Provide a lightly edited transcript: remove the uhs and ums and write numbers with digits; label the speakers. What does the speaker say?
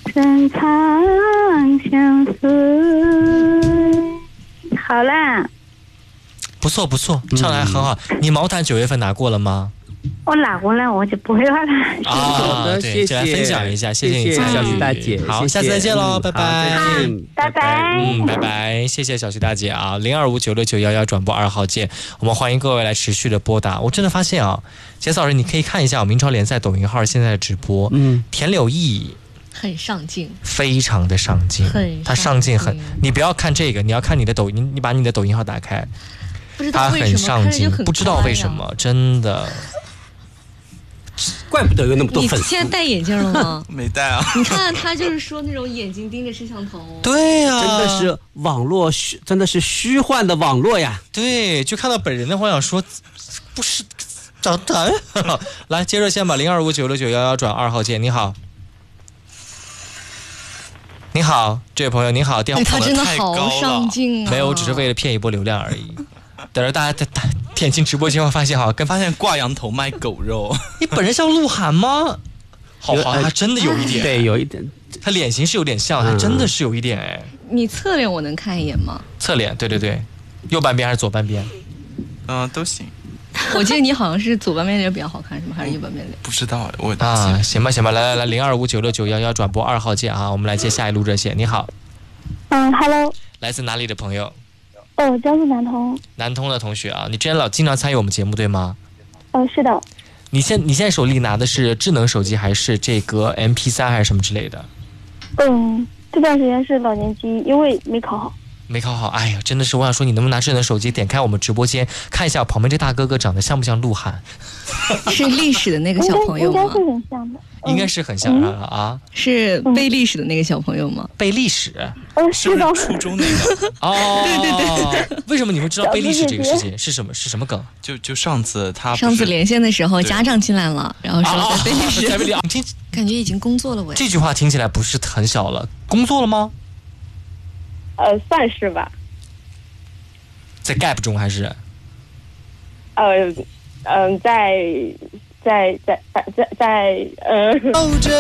Speaker 1: 深藏相随。好啦，
Speaker 2: 不错不错，唱得还很好。你毛毯9月份拿过了吗？
Speaker 1: 我拿过来我就不会了。
Speaker 3: 好的，
Speaker 2: 对，
Speaker 3: 谢
Speaker 2: 就来分享一下，谢
Speaker 3: 谢
Speaker 2: 你参与
Speaker 3: 小徐大姐，
Speaker 2: 好，
Speaker 3: 谢谢
Speaker 2: 下次再见喽，拜拜。
Speaker 3: 再见，
Speaker 1: 拜拜。
Speaker 2: 拜拜，谢谢小徐大姐啊，02596911转播2号键，我们欢迎各位来持续的拨打。我真的发现啊，杰老师，你可以看一下我明朝联赛抖音号现在的直播，田柳毅
Speaker 4: 很上镜，
Speaker 2: 非常的上镜，他上镜很，你不要看这个，你要看你的抖音，你把你的抖音号打开，他很上镜，不知道为什么，真的。
Speaker 3: 怪不得有那么多粉丝。
Speaker 4: 你现在戴眼镜了吗？
Speaker 5: 没戴啊。
Speaker 4: 你看他就是说那种眼睛盯着摄像头。
Speaker 2: 对呀、
Speaker 3: 真的是网络真的是虚幻的网络呀。
Speaker 2: 对，就看到本人的话想说，不是长得来接热线吧，02596911转2号键。你好，你好，这位朋友，你好，电话
Speaker 4: 他真的好上镜啊！
Speaker 2: 没有，只是为了骗一波流量而已。等着大家点进直播间会发现哈，
Speaker 5: 发现挂羊头卖狗肉。
Speaker 2: 你本人像鹿晗吗？好，他真的有一点，
Speaker 3: 对，有一点，
Speaker 2: 他脸型是有点像，他真的是有一点哎。
Speaker 4: 你侧脸我能看一眼吗？
Speaker 2: 侧脸，对对对，右半边还是左半边？
Speaker 5: 都行。
Speaker 4: 我记得你好像是左半边脸比较好看，是吗？还是右半边脸？
Speaker 5: 不知道，我
Speaker 2: 行吧行吧，来02596911转播2号键啊，我们来接下一路热线。你好
Speaker 1: ，Hello，
Speaker 2: 来自哪里的朋友？
Speaker 1: 江苏南通。
Speaker 2: 南通的同学啊，你之前经常参与我们节目对吗？
Speaker 1: 是的。
Speaker 2: 你现在手里拿的是智能手机还是这个 MP3 还是什么之类的？
Speaker 1: 这段时间是老年机，因为没考好。
Speaker 2: 没考好，哎呀，真的是，我想说，你能不能拿智能手机点开我们直播间，看一下我旁边这大哥哥长得像不像鹿晗？
Speaker 4: 是历史的那个小朋友吗？
Speaker 1: 应该是很像的。
Speaker 2: 应该是很像啊。
Speaker 4: 是背历史的那个小朋友吗？
Speaker 2: 背历史？
Speaker 1: 是的，
Speaker 5: 初中那个。
Speaker 4: 对。
Speaker 2: 为什么你们知道背历史这个事情是什么梗？
Speaker 5: 就上次
Speaker 4: 连线的时候，家长进来了，然后说在背历史。
Speaker 2: 听，
Speaker 4: 感觉已经工作了喂。
Speaker 2: 这句话听起来不是很小了，工作了吗？
Speaker 1: 算是吧。
Speaker 2: 在 gap 中还是？
Speaker 1: 在。